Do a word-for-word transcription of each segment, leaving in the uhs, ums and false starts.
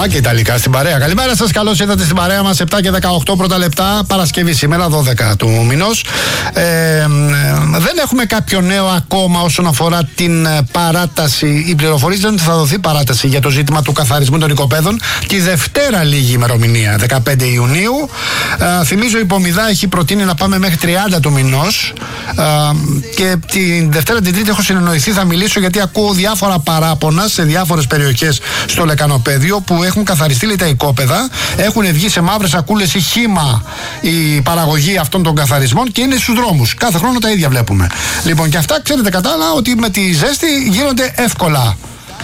Α, και Ιταλικά στην παρέα. Καλημέρα σας, καλώς ήρθατε στην παρέα μας. επτά και δεκαοκτώ πρώτα λεπτά, Παρασκευή σήμερα, δώδεκα του μηνός. Ε, ε, δεν έχουμε κάποιο νέο ακόμα όσον αφορά την παράταση. Οι πληροφορίες λένε ότι θα δοθεί παράταση για το ζήτημα του καθαρισμού των οικοπαίδων. Τη Δευτέρα λίγη ημερομηνία, δεκαπέντε Ιουνίου. Ε, θυμίζω η Πομιδά έχει προτείνει να πάμε μέχρι τριάντα του μηνός. Ε, και την Δευτέρα την Τρίτη έχω συνεννοηθεί, θα μιλήσω γιατί ακούω διάφορα παράπονα σε διάφορες περιοχές στο Λεκανοπέδιο που έχουν καθαριστεί λέει, τα οικόπεδα, έχουν βγει σε μαύρες σακούλες ή χύμα η παραγωγή αυτών των καθαρισμών και είναι στους δρόμους. Κάθε χρόνο τα ίδια βλέπουμε. Λοιπόν, και αυτά ξέρετε κατάλαβα ότι με τη ζέστη γίνονται εύκολα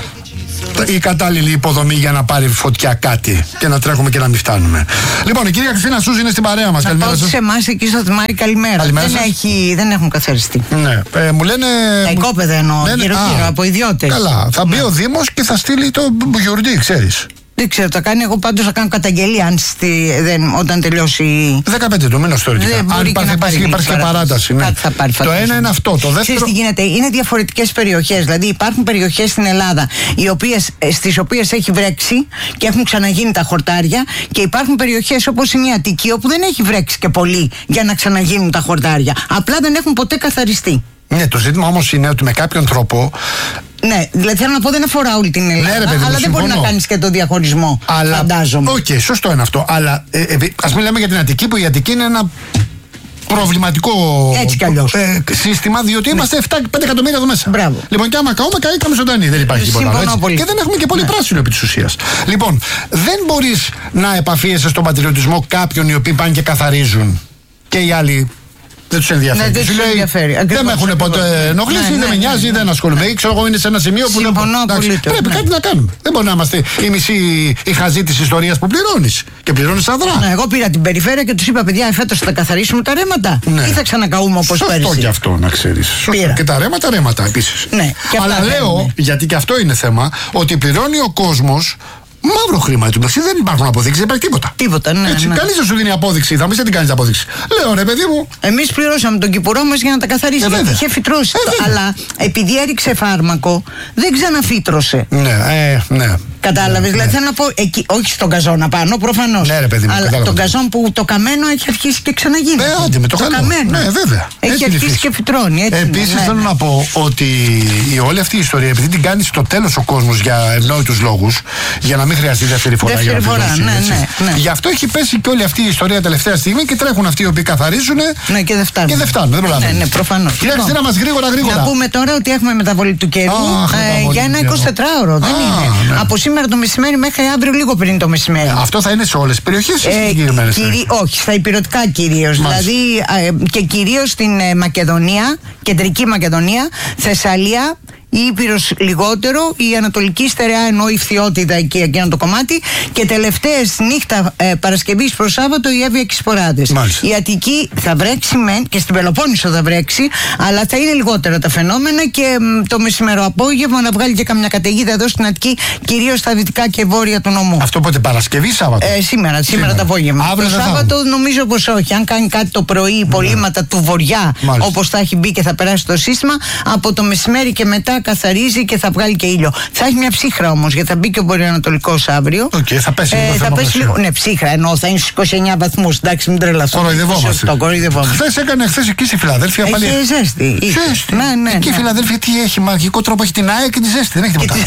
η κατάλληλη υποδομή για να πάρει φωτιά κάτι και να τρέχουμε και να μην φτάνουμε. Λοιπόν, η κυρία Χριστίνα Σούζη είναι στην παρέα μας. Καλημέρα σας. Σε εμάς εκεί στο Δημάρι, καλημέρα. Καλημέρα δεν, έχει, δεν έχουν καθαριστεί. Ναι, ε, μου λένε. Τα οικόπεδα εννοώ, γύρω-γύρω από ιδιώτες. Καλά, θα μπει ναι. ο Δήμος και θα στείλει το γιορτή, ξέρεις. Δεν ξέρω, θα κάνει. Εγώ πάντως θα κάνω καταγγελία αν στη, δεν, όταν τελειώσει. δεκαπέντε του μήνος θεωρητικά. Αν υπάρχει, υπάρχει, υπάρχει και παράταση. Ναι. Θα πάρει, το ένα είναι αυτό. Το δεύτερο. Ξέρεις τι γίνεται, είναι διαφορετικές περιοχές. Δηλαδή υπάρχουν περιοχές στην Ελλάδα οι οποίες, στις οποίες έχει βρέξει και έχουν ξαναγίνει τα χορτάρια, και υπάρχουν περιοχές όπως είναι η Αττική όπου δεν έχει βρέξει και πολύ για να ξαναγίνουν τα χορτάρια. Απλά δεν έχουν ποτέ καθαριστεί. Ναι, το ζήτημα όμως είναι ότι με κάποιον τρόπο. Ναι, δηλαδή θέλω να πω δεν αφορά όλη την Ελλάδα. Ναι, ρε, παιδί, αλλά δεν μπορεί να κάνεις και το διαχωρισμό. Αλλά, φαντάζομαι. Οκ, okay, σωστό είναι αυτό. Αλλά ε, ε, ας μιλάμε για την Αττική, που η Αττική είναι ένα προβληματικό έτσι κι αλλιώς. Ε, σύστημα, διότι ναι. είμαστε επτά με πέντε εκατομμύρια εδώ μέσα. Μπράβο. Λοιπόν, και άμα καούμε, καήκαμε ζωντανή. Δεν υπάρχει τίποτα άλλο. Και δεν έχουμε και πολύ ναι. πράσινο επί της ουσίας. Λοιπόν, δεν μπορείς να επαφίεσαι στον πατριωτισμό κάποιων οι οποίοι πάνε και καθαρίζουν και οι άλλοι. Δεν τους ενδιαφέρει. Ναι, δεν, λέει, ενδιαφέρει. δεν με έχουν ποτέ ενοχλήσει, ναι, ναι, δεν με νοιάζει, ναι, ναι. δεν ασχολούμαι. Ναι. Ξέρω εγώ είναι σε ένα σημείο που λέω, εντάξει, πρέπει ναι. κάτι να κάνουμε. Δεν μπορεί να είμαστε η μισή η χαζή της ιστορίας που πληρώνεις. Και πληρώνεις αδρά. Ναι, εγώ πήρα την περιφέρεια και τους είπα, παιδιά, φέτος θα καθαρίσουμε τα ρέματα. Ναι. Ή θα ξανακαούμε όπως πέρυσι. Σωστό και αυτό να ξέρεις. Και τα ρέματα, ρέματα επίσης. Ναι. Αλλά λέω, γιατί και αυτό είναι θέμα, ότι πληρώνει ο κόσμος. Μαύρο χρήμα του μεταξύ, δεν υπάρχουν αποδείξεις, δεν υπάρχει τίποτα. Τίποτα, ναι. Έτσι, ναι. Κανείς δεν σου δίνει απόδειξη, θα μου πει τι κάνεις απόδειξη. Λέω ρε παιδί μου. Εμείς πληρώσαμε τον κυπουρό μας για να τα καθαρίσει. Ε, γιατί είχε φυτρώσει. Ε, αλλά επειδή έριξε φάρμακο, δεν ξαναφύτρωσε. Ναι, ε, ναι. Κατάλαβες, ναι, δηλαδή ναι. θέλω να πω, εκεί, όχι στον καζόν πάνω, προφανώς. Ναι, ρε παιδί μου, αλλά τον καζόν που το καμένο έχει αρχίσει και ξαναγίνει. Ναι, άντε, με το, το καμένο. Ναι, βέβαια. Έχει έτσι αρχίσει και φυτρώνει. Επίσης ναι. θέλω να πω ότι η όλη αυτή η ιστορία, επειδή την κάνει στο τέλος ο κόσμος για ευνόητους λόγους, για να μην χρειαστεί δεύτερη φορά δεύτερη για να φορά, ναι, ναι, ναι. Γι' αυτό έχει πέσει και όλη αυτή η ιστορία τελευταία στιγμή και τρέχουν αυτοί οι οποίοι καθαρίζουν. Ναι, και δεν φτάνουν. Και δεν φτάνουν, δεν προλαβαίνουν. Ναι, ναι, προφανώς. Κυρία Χριστίνα μας, γρήγορα, γρήγορα. Να πούμε τώρα ότι έχουμε μεταβολή του καιρού ε, για ένα εικοσιτετράωρο. Δεν είναι. Από σήμερα το μεσημέρι μέχρι αύριο λίγο πριν το μεσημέρι. Αυτό θα είναι σε όλες τις περιοχές ή ε, συγκεκριμένες? Κυρί, όχι, στα υπηρετικά κυρίως. Δηλαδή ε, και κυρίως στην ε, Μακεδονία, κεντρική Μακεδονία, Θεσσαλία. Η Ήπειρος λιγότερο, η Ανατολική Στερεά ενώ η Φθιώτιδα εκεί εκείνο το κομμάτι, και τελευταίες νύχτα ε, Παρασκευής προς Σάββατο η Εύβοια και οι Σποράδες. Η Αττική θα βρέξει μεν, και στην Πελοπόννησο θα βρέξει, αλλά θα είναι λιγότερα τα φαινόμενα, και μ, το μεσημερό απόγευμα να βγάλει και καμιά καταιγίδα εδώ στην Αττική, κυρίως στα δυτικά και βόρεια του νομού. Αυτό πότε, Παρασκευή, Σάββατο? Ε, σήμερα, σήμερα, σήμερα το απόγευμα. Αύριο το θα Σάββατο θα... νομίζω πως όχι. Αν κάνει κάτι το πρωί, υπολείμματα ναι. του βορειά, όπως θα έχει μπει και θα περάσει το σύστημα, από το μεσημέρι και μετά καθαρίζει και θα βγάλει και ήλιο. Θα έχει μια ψύχρα όμως, γιατί θα μπει και ο βορειοανατολικός αύριο. Okay, θα πέσει λίγο. Ε, θα πέσει λίγο. Ναι, ψύχρα εννοώ, θα είναι στους είκοσι εννιά βαθμούς. Εντάξει, μην τρελαθώ. Κοροϊδευόμαστε. Κοροϊδευόμαστε. Χθες έκανε, χθες εκεί στη Φιλαδέλφια πάλι. Έχει ζέστη. Ζέστη. Ναι, ναι, εκεί η ναι. Φιλαδέλφια τι έχει, μαγικό τρόπο, έχει την ΑΕΚ και τη ζέστη. Δεν έχει τίποτα.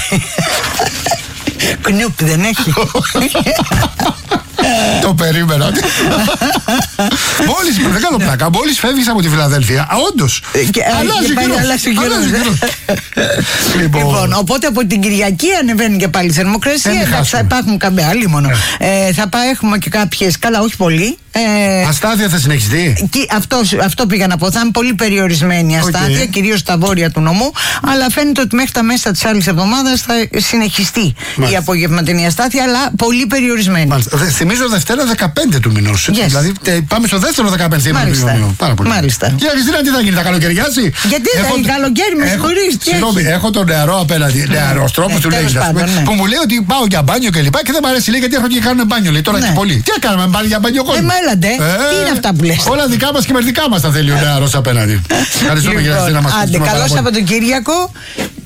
Κνούπ δεν έχει. Το περίμενα. Μόλις, δεν κάνω πλάκα, μόλις φεύγεις από τη Φιλαδέλφια, όντως, αλλάζει ο καιρός. Λοιπόν, οπότε από την Κυριακή ανεβαίνει και πάλι η θερμοκρασία. Θα υπάρχουν κάποια άλλη μόνο. Θα έχουμε και κάποιες, καλά όχι πολύ. Ε, αστάθεια θα συνεχιστεί. Αυτό, αυτό πήγα να πω. Θα είναι πολύ περιορισμένη η αστάθεια, okay. κυρίως στα βόρεια του νομού. Αλλά φαίνεται ότι μέχρι τα μέσα της άλλης εβδομάδας θα συνεχιστεί Μάλιστα. η απογευματινή αστάθεια, αλλά πολύ περιορισμένη. Μάλιστα. Θυμίζω Δευτέρα δεκαπέντε του μηνός. Yes. Δηλαδή πάμε στο δεύτερο δεκαπέντε μηνό. Πάρα πολύ. Μάλιστα. Κύριε Χριστίνα, τι θα γίνει, θα καλοκαιριάσει? Γιατί δεν είναι καλοκαίρι, με συγχωρείς. Συγγνώμη, έχω τον νεαρό απέναντι. Νεαρό τρόπο του λέει που μου λέει ότι πάω για μπάνιο και λοιπά και δεν μου αρέσει, λέει, γιατί έρχονται και κάνουν μπάνιο. Λέει τώρα και πολύ. Τι έκαναμε, πάλι για μπάνιο κόσμο. Έλαντε, ε, τι είναι αυτά που λες? Όλα δικά μας και μερικά μας τα θέλει ο νεαρός απέναντι. Ευχαριστούμε, κύριε Χριστίνα, μας. Άντε, καλό Σαββατοκύριακο.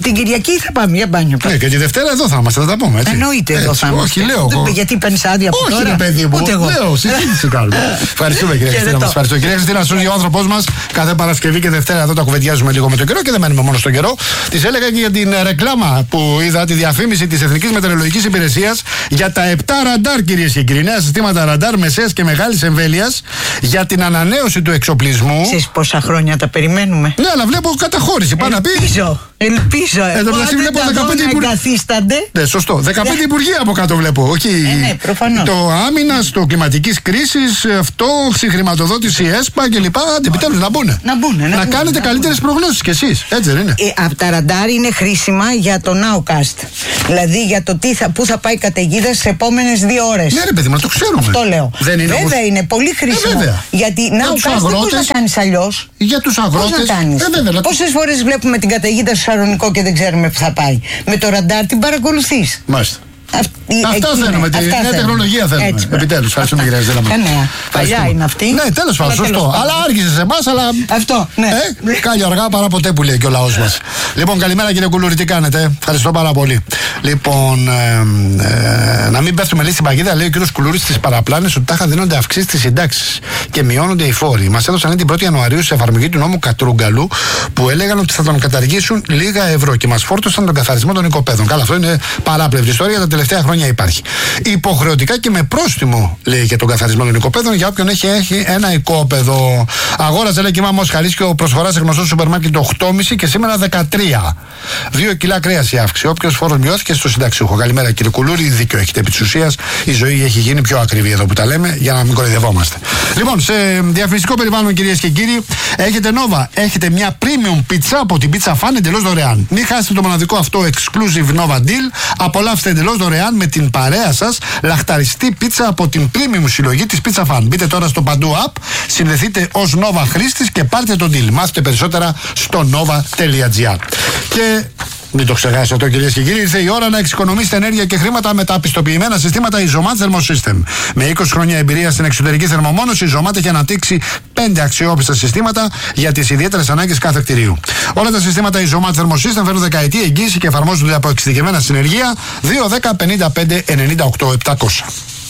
Την Κυριακή θα πάμε για μπάνιο. Ναι, και τη Δευτέρα εδώ θα είμαστε, θα τα πούμε. Έτσι. Εννοείται εδώ θα είμαστε. Όχι, λέω εγώ. Γιατί παίρνει άδεια από τώρα. Όχι, ρε παιδί μου. Ούτε εγώ. Λέω, συζήτηση κάνουμε. Ευχαριστούμε, κυρία Χριστίνα. Μας ευχαριστώ. Κυρία Χριστίνα Σούζη, ο άνθρωπό μα, κάθε Παρασκευή και Δευτέρα εδώ τα κουβεντιάζουμε λίγο με τον καιρό και δεν μένουμε μόνο στον καιρό. Τη έλεγα και για την ρεκλάμα που είδα, τη διαφήμιση τη Εθνικής Μετεωρολογικής Υπηρεσίας για τα επτά ραντάρ, κυρίες και κύριοι. Νέα συστήματα ραντάρ μεσαίας και μεγάλης εμβέλειας για την ανανέωση του εξοπλισμού. Εσείς πόσα χρόνια τα περιμένουμε. Ναι, αλλά βλέπω καταχώρηση. Πάει να πει. Ελπίζω. Ελπίζω. Εδώ μεταξύ βλέπω δεκαπέντε εγκαθίστανται. Ναι, σωστό. δεκαπέντε υπουργεία από κάτω βλέπω. Όχι. Ε, ναι, προφανώς. Το άμυνας, το κλιματικής κρίσης, αυτό, συγχρηματοδότηση ΕΣΠΑ κλπ. Επιτέλους να μπουν. Να μπουν. Να, να κάνετε καλύτερες προγνώσεις κι εσείς. Έτσι δεν είναι. Ε, από τα ραντάρ είναι χρήσιμα για το Nowcast. Δηλαδή για το τι θα, πού θα πάει η καταιγίδα στις επόμενες δύο ώρες. Ναι, ρε παιδί, μα το ξέρουμε. Αυτό λέω. Δεν είναι βέβαια όμως... είναι πολύ χρήσιμο. Ε, γιατί Nowcast δεν μπορείς να κάνεις αλλιώς. Για τους αγρότες. Πώς να κάνεις. Ε, βέβαια, Πόσες φορές βλέπουμε την καταιγίδα στο Σαρονικό και δεν ξέρουμε που θα πάει. Με το ραντάρ την παρακολουθείς. Μάλιστα. Αυτή, Αυτά θέλουμε, τη νέα τεχνολογία θέλουμε. Επιτέλους, ευχαριστούμε κυρία Ζέλαμα. Ναι, παλιά είναι αυτή. Ναι, τέλος πάντων, σωστό. Αλλά άργησε σε εμάς, αλλά. Αυτό, ναι. Ε, κάλλιο αργά παρά ποτέ που λέει και ο λαός μας. Λοιπόν, καλημέρα κύριε Κουλούρη, τι κάνετε. Ευχαριστώ πάρα πολύ. Λοιπόν, ε, ε, να μην πέφτουμε λέει στην παγίδα, λέει ο κύριος Κουλούρης στις παραπλάνες ότι τάχα δίνονται αυξήσεις στις συντάξεις και μειώνονται οι φόροι. Μας έδωσαν λέει, την πρώτη Ιανουαρίου σε εφαρμογή του νόμου Κατρούγκαλου που έλεγαν ότι θα τον καταργήσουν λίγα ευρώ και μας φόρτωσαν τον καθαρισμό των οικοπαίδων. Καλά, αυτό είναι παράπλευρη ιστορία, τα τελευταία χρόνια υπάρχει. Υποχρεωτικά και με πρόστιμο, λέει, για τον καθαρισμό των οικοπαίδων για όποιον έχει, έχει ένα οικόπεδο. Αγόραζε, λέει, κοιμά Μοσχαρίσιο προσφορά σε γνωστό σούπερ μάρκετ οκτώ κόμμα πέντε και σήμερα δεκατρία. Δύο κιλά κρέας η αύξηση. Όποιο φόρο μειώθηκε στο συνταξιούχο. Καλημέρα κύριε Κουλούρη, δίκιο έχετε. Επί της ουσίας η ζωή έχει γίνει πιο ακριβή εδώ που τα λέμε για να μην κοροϊδευόμαστε. Λοιπόν, σε διαφημιστικό περιβάλλον, κυρίες και κύριοι, έχετε Nova. Έχετε μια premium πίτσα από την Pizza Fan εντελώς δωρεάν. Μην χάσετε το μοναδικό αυτό exclusive Nova Deal. Απολαύστε εντελώς δωρεάν με την παρέα σας λαχταριστή πίτσα από την premium συλλογή της Pizza Fan. Μπείτε τώρα στο Παντού App, συνδεθείτε ως Nova χρήστης και πάρτε τον deal. Μάθετε περισσότερα στο nova τελεία gr. Και μην το ξεχάσετε αυτό, κυρίες και κύριοι, ήρθε η ώρα να εξοικονομήσετε ενέργεια και χρήματα με τα πιστοποιημένα συστήματα Isomat Thermosystem. Με είκοσι χρόνια εμπειρία στην εξωτερική θερμομόνωση, η Isomat έχει αναπτύξει πέντε αξιόπιστα συστήματα για τις ιδιαίτερες ανάγκες κάθε κτηρίου. Όλα τα συστήματα Isomat Thermosystem φέρνουν δεκαετή εγγύηση και εφαρμόζονται από εξειδικευμένα συνεργεία δύο δέκα πενήντα πέντε ενενήντα οκτώ επτακόσια.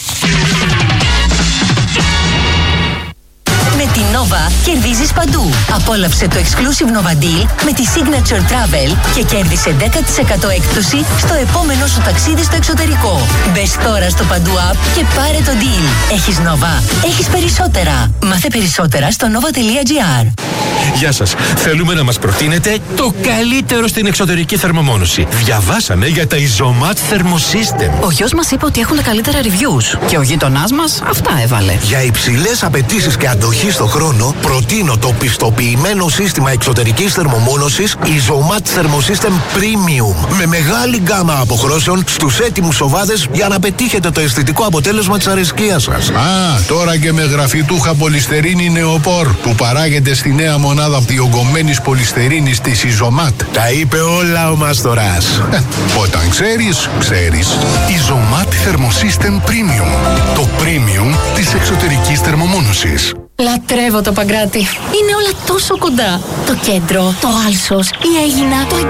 Με τη Nova κερδίζεις παντού. Απόλαυσε το exclusive Nova Deal με τη Signature Travel και κέρδισε δέκα τοις εκατό έκπτωση στο επόμενο σου ταξίδι στο εξωτερικό. Μπες τώρα στο Παντού App και πάρε το deal. Έχεις Nova, έχεις περισσότερα. Μάθε περισσότερα στο nova τελεία gr. Γεια σας. Θέλουμε να μας προτείνετε το καλύτερο στην εξωτερική θερμομόνωση. Διαβάσαμε για τα Isomat Thermosystem. Ο γιος μας είπε ότι έχουν τα καλύτερα reviews και ο γείτονάς μας αυτά έβαλε. Για υψηλές απαιτήσεις και αντοχή στο χρόνο, προτείνω το πιστοποιημένο σύστημα εξωτερικής θερμομόνωσης Isomat Thermosystem Premium με μεγάλη γκάμα αποχρώσεων στους έτοιμους σοβάδες για να πετύχετε το αισθητικό αποτέλεσμα της αρεσκίας σας. Α, τώρα και με γραφιτούχα πολυστερίνη νεοπόρ που παράγεται στη νέα μονάδα διογκωμένης πολυστερίνης της Isomat. Τα είπε όλα ο Μάστορας. Ε, όταν ξέρεις, ξέρεις. Isomat Thermosystem Premium. Το premium της εξωτερικής θερμομόνωσης. Λατρεύω το Παγκράτη. Είναι όλα τόσο κοντά. Το κέντρο, το Άλσος, η Αίγινα, το...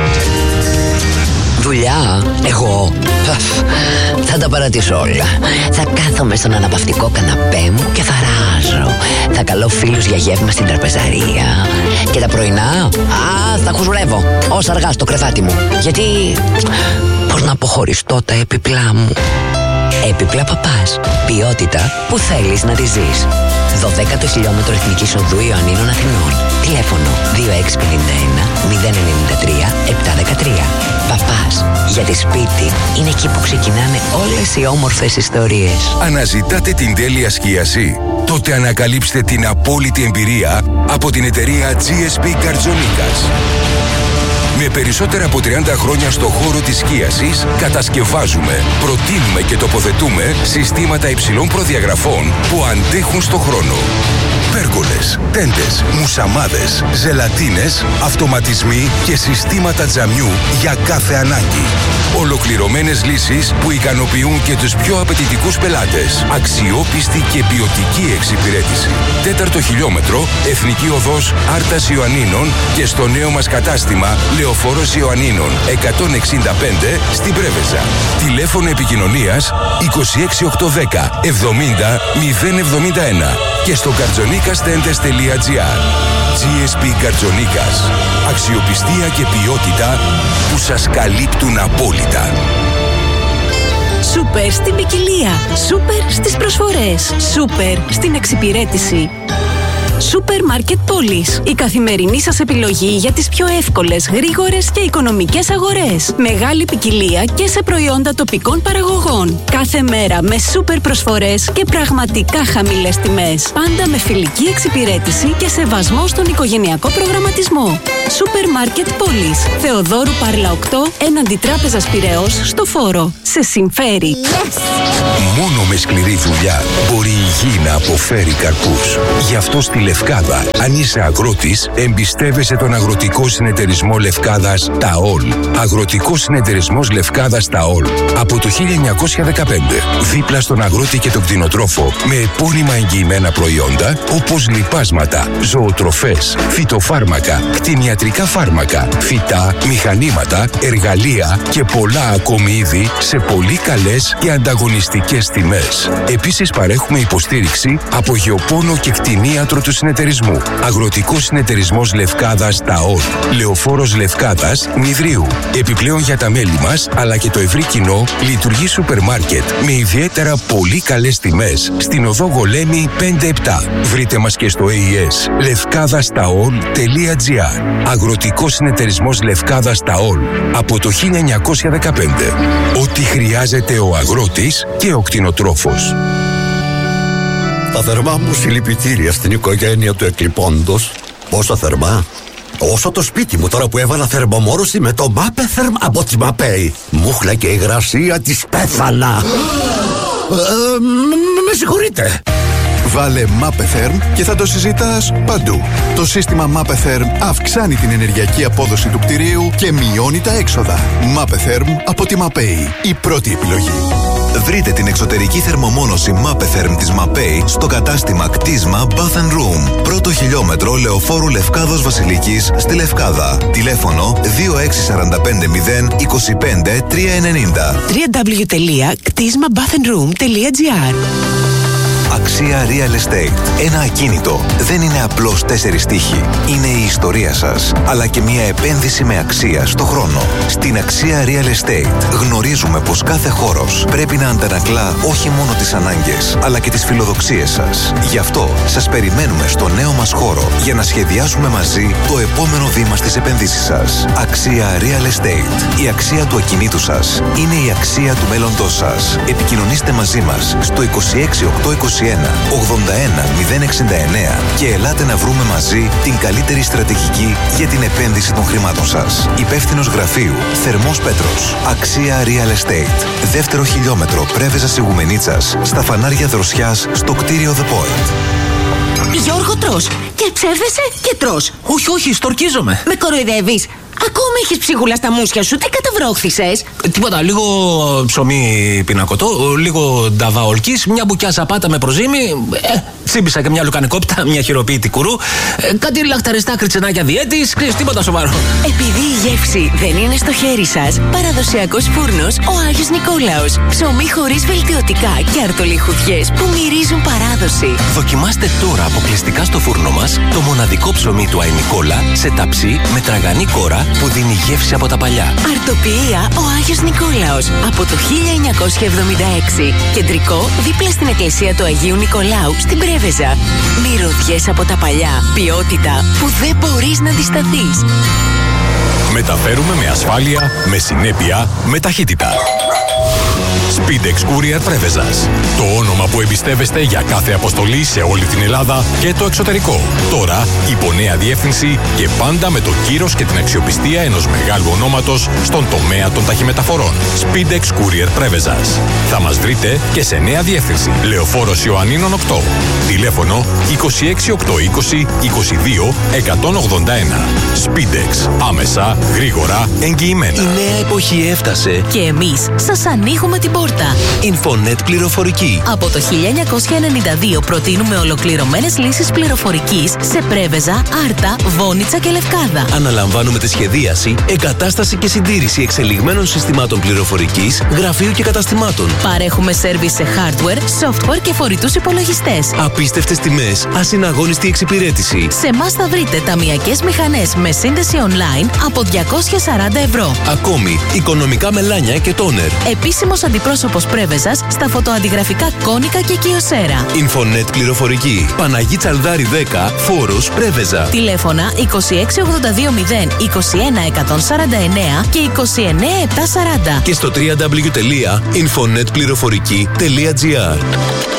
Δουλειά, εγώ θα τα παρατήσω όλα. Θα κάθομαι στον αναπαυτικό καναπέ μου και θα ράζω. Θα καλώ φίλους για γεύμα στην τραπεζαρία. Και τα πρωινά, α, θα χουσουρεύω ως αργά στο κρεβάτι μου. Γιατί, πώς να αποχωριστώ τα έπιπλά μου. Έπιπλα Παπάς. Ποιότητα που θέλεις να τη ζεις. δωδέκατο χιλιόμετρο Εθνικής Οδού Ιωαννίνων Αθηνών. Τηλέφωνο δύο έξι πέντε ένα μηδέν εννιά τρία επτά ένα τρία. Παπάς. Γιατί σπίτι είναι εκεί που ξεκινάνε όλες οι όμορφες ιστορίες. Αναζητάτε την τέλεια σκίαση? Τότε ανακαλύψτε την απόλυτη εμπειρία από την εταιρεία τζι ες πι Καρτζονίκας. Με περισσότερα από τριάντα χρόνια στο χώρο της σκίασης, κατασκευάζουμε, προτείνουμε και τοποθετούμε συστήματα υψηλών προδιαγραφών που αντέχουν στο χρόνο. πέργολες, τέντες, μουσαμάδες, ζελατίνες, αυτοματισμοί και συστήματα τζαμιού για κάθε ανάγκη. Ολοκληρωμένες λύσεις που ικανοποιούν και τους πιο απαιτητικούς πελάτες. Αξιόπιστη και ποιοτική εξυπηρέτηση. Τέταρτο χιλιόμετρο, Εθνική Οδός Άρτας Ιωαννίνων και στο νέο μας κατάστημα Λεωφόρος Ιωαννίνων εκατόν εξήντα πέντε στην Πρέβεζα. Τηλέφωνο επικοινωνίας είκοσι έξι οκτακόσια δέκα εβδομήντα μηδέν εβδομήντα ένα και στο kartzonikastentes τελεία gr. τζι ες πι Kartzonikas. Αξιοπιστία και ποιότητα που σας καλύπτουν απόλυτα. Σούπερ στην ποικιλία. Σούπερ στις προσφορές. Σούπερ στην εξυπηρέτηση. Σούπερ Μάρκετ Πόλης. Η καθημερινή σας επιλογή για τις πιο εύκολες, γρήγορες και οικονομικές αγορές. Μεγάλη ποικιλία και σε προϊόντα τοπικών παραγωγών. Κάθε μέρα με σούπερ προσφορές και πραγματικά χαμηλές τιμές. Πάντα με φιλική εξυπηρέτηση και σεβασμό στον οικογενειακό προγραμματισμό. Σούπερ Μάρκετ Πόλης. Θεοδόρου Πάρλα οκτώ, έναντι Τράπεζας Πειραιώς, στο Φόρο. Σε συμφέρει. Yes! Μόνο με σκληρή δουλειά μπορεί η γη να αποφέρει καρπούς. Γι' αυτό στη Λευκάδα, αν είσαι αγρότης, εμπιστεύεσαι τον Αγροτικό Συνεταιρισμό Λευκάδας ΤΑΟΛ. Αγροτικός Συνεταιρισμός Λευκάδας ΤΑΟΛ. Από το χίλια εννιακόσια δεκαπέντε. Δίπλα στον αγρότη και τον κτηνοτρόφο. Με επώνυμα εγγυημένα προϊόντα όπως λιπάσματα, ζωοτροφές, φυτοφάρμακα, κτηνιατρικά φάρμακα, φυτά, μηχανήματα, εργαλεία και πολλά ακόμη είδη σε πολύ καλές και ανταγωνιστικές τιμές. Επίσης παρέχουμε υποστήριξη από γεωπόνο και κτηνίατρο του συνεταιρισμού. Αγροτικός Συνεταιρισμός Λευκάδας ΤΑΟΛ. Λεωφόρος Λευκάδας Νηδρίου. Επιπλέον για τα μέλη μας αλλά και το ευρύ κοινό λειτουργεί σούπερ μάρκετ με ιδιαίτερα πολύ καλές τιμές στην οδό Γολέμη πέντε επτά. Βρείτε μας και στο έι ες λευκάδασταολ τελεία gr. Αγροτικός Συνεταιρισμός Λευκάδας ΤΑΟΛ. Από το χίλια εννιακόσια δεκαπέντε. Ό,τι χρειάζεται ο αγρότης και ο κτηνοτρόφος. Τα θερμά μου συλληπιτήρια στην οικογένεια του εκλειπώντος. Πόσο θερμά? Όσο το σπίτι μου τώρα που έβαλα θερμομόρωση με το Μάπεθερμ από τη Μαπέη. Μούχλα και υγρασία της πέθανα. ε, Με συγχωρείτε. Βάλε Μάπεθερμ και θα το συζητάς παντού. Το σύστημα Μάπεθερμ αυξάνει την ενεργειακή απόδοση του κτηρίου και μειώνει τα έξοδα. Μάπεθερμ από τη Μαπέη. Η πρώτη επιλογή. Βρείτε την εξωτερική θερμομόνωση Μάπεθερμ της Μαπέη στο κατάστημα κτίσμα Bath and Room. Πρώτο χιλιόμετρο Λεωφόρου Λευκάδος Βασιλικής στη Λευκάδα. Τηλέφωνο δύο έξι τέσσερα πέντε μηδέν είκοσι πέντε τριακόσια ενενήντα. double-u double-u double-u τελεία κτίσμα bath and room τελεία gr. Αξία Real Estate. Ένα ακίνητο δεν είναι απλώς τέσσερις τείχη. Είναι η ιστορία σας, αλλά και μια επένδυση με αξία στο χρόνο. Στην Αξία Real Estate γνωρίζουμε πως κάθε χώρος πρέπει να αντανακλά όχι μόνο τις ανάγκες, αλλά και τις φιλοδοξίες σας. Γι' αυτό σας περιμένουμε στο νέο μας χώρο για να σχεδιάσουμε μαζί το επόμενο βήμα στις επενδύσεις σας. Αξία Real Estate. Η αξία του ακινήτου σας είναι η αξία του μέλλοντός σας. Επικοινωνήστε μαζί μας στο είκοσι έξι οκτακόσια είκοσι ένα ογδόντα ένα μηδέν εξήντα εννέα και ελάτε να βρούμε μαζί την καλύτερη στρατηγική για την επένδυση των χρημάτων σας. Υπεύθυνος γραφείου Θερμός Πέτρος. Αξία Real Estate. Δεύτερο χιλιόμετρο Πρέβεζας Ιγουμενίτσας στα φανάρια δροσιάς στο κτίριο The Point. Γιώργο, τρως και ψεύδεσαι και τρως. Όχι, όχι, στορκίζομαι. Με κοροϊδεύεις? Ακόμα έχεις ψίχουλα στα μουσια σου, τι καταβρόχθησες? Τίποτα, λίγο ψωμί πινακωτό, λίγο νταβά ολκής, μια μπουκιά σαπάτα με προζύμι, ε, τσίμπησα και μια λουκανικόπτα, μια χειροποίητη κουρού, ε, κάτι λαχταριστά κριτσενάκια διέτης, ξέρεις, τίποτα σοβαρό. Επειδή η γεύση δεν είναι στο χέρι σας, παραδοσιακός φούρνος ο Άγιος Νικόλαος. Ψωμί χωρίς βελτιωτικά και αρτολιχουδιές που μυρίζουν παράδοση. Δοκιμάστε τώρα αποκλειστικά στο φούρνο μας το μοναδικό ψωμί του Άι Νικόλα σε ταψί με τραγανή κόρα που δίνει γεύση από τα παλιά. Αρτοποιία ο Άγιος Νικόλαος από το χίλια εννιακόσια εβδομήντα έξι. Κεντρικό δίπλα στην εκκλησία του Αγίου Νικολάου στην Πρέβεζα. Μυρωδιές από τα παλιά. Ποιότητα που δεν μπορείς να αντισταθείς. Μεταφέρουμε με ασφάλεια, με συνέπεια, με ταχύτητα. Speedex Courier Πρέβεζας. Το όνομα που εμπιστεύεστε για κάθε αποστολή σε όλη την Ελλάδα και το εξωτερικό. Τώρα υπό νέα διεύθυνση και πάντα με το κύρος και την αξιοπιστία ενός μεγάλου ονόματος στον τομέα των ταχυμεταφορών. Speedex Courier Πρέβεζας. Θα μας βρείτε και σε νέα διεύθυνση. Λεωφόρος Ιωαννίνων οκτώ. Τηλέφωνο είκοσι έξι οκτακόσια είκοσι είκοσι δύο εκατόν ογδόντα ένα. Speedex. Άμεσα, γρήγορα, εγγυημένα. Η νέα εποχή έφτασε. Και εμείς σας ανοίγουμε την πόρτα. Infonet Πληροφορική. Από το χίλια εννιακόσια ενενήντα δύο προτείνουμε ολοκληρωμένες λύσεις πληροφορικής σε Πρέβεζα, Άρτα, Βόνιτσα και Λευκάδα. Αναλαμβάνουμε τη σχεδίαση, εγκατάσταση και συντήρηση εξελιγμένων συστημάτων πληροφορικής, γραφείου και καταστημάτων. Παρέχουμε σέρβις σε hardware, software και φορητούς υπολογιστές. Απίστευτες τιμές, ασυναγώνιστη εξυπηρέτηση. Σε εμάς θα βρείτε ταμειακές μηχανές με σύνδεση online από διακόσια σαράντα ευρώ. Ακόμη, οικονομικά μελάνια και τόνερ. Επίσημος αντιπρόσωπος Πρέβεζας στα φωτοαντιγραφικά Κόνικα και Κιοσέρα. Infonet Πληροφορική. Παναγί Τσαλδάρη δέκα, Φόρος, Πρέβεζα. Τηλέφωνα είκοσι έξι ογδόντα δύο μηδέν είκοσι ένα εκατόν σαράντα εννέα και είκοσι εννέα επτακόσια σαράντα. Και στο double-u double-u double-u τελεία infonetplηροφορική τελεία gr.